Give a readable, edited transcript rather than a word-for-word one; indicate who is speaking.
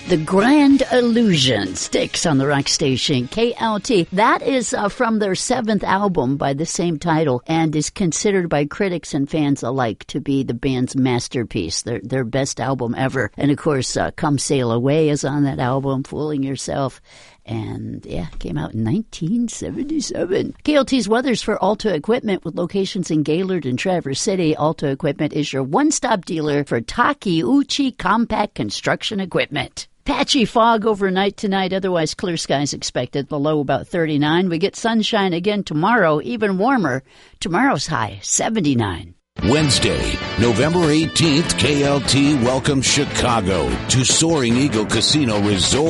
Speaker 1: The Grand Illusion, Sticks on the rock station, KLT. That is from their 7th album by the same title and is considered by critics and fans alike to be the band's masterpiece, their best album ever. And of course, Come Sail Away is on that album, Fooling Yourself. And, yeah, came out in 1977. KLT's weather's for Alta Equipment with locations in Gaylord and Traverse City. Alta Equipment is your one-stop dealer for Takeuchi compact construction equipment. Patchy fog overnight tonight, otherwise clear skies expected, the low about 39. We get sunshine again tomorrow, even warmer. Tomorrow's high, 79.
Speaker 2: Wednesday, November 18th, KLT welcomes Chicago to Soaring Eagle Casino Resort.